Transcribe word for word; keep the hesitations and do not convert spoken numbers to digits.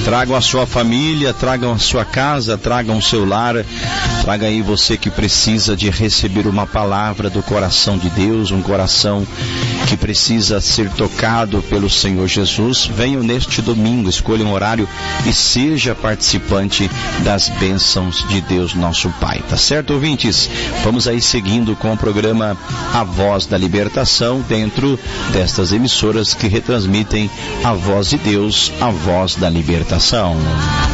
Tragam a sua família, tragam a sua casa, tragam o seu lar, traga aí você que precisa de receber uma palavra do coração de Deus, um coração que precisa ser tocado pelo Senhor Jesus. Venham neste domingo, escolha um horário e seja participante das bênçãos de Deus nosso Pai, tá certo, ouvintes? Vamos aí seguindo com o programa A Voz da Libertação, dentro destas emissoras que retransmitem a voz de Deus, a voz da libertação.